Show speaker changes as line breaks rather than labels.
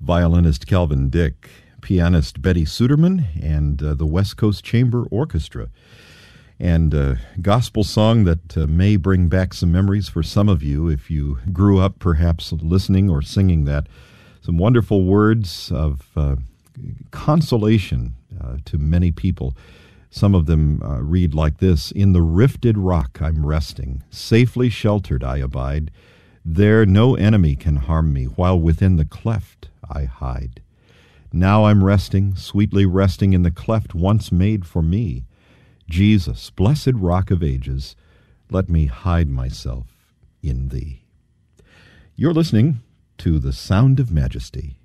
violinist Calvin Dick, pianist Betty Suderman, and the West Coast Chamber Orchestra. And a gospel song that may bring back some memories for some of you if you grew up perhaps listening or singing that. Some wonderful words of consolation to many people. Some of them read like this: "In the rifted rock I'm resting, safely sheltered I abide. There no enemy can harm me, while within the cleft I hide. Now I'm resting, sweetly resting in the cleft once made for me. Jesus, blessed rock of ages, let me hide myself in thee." You're listening to The Sound of Majesty.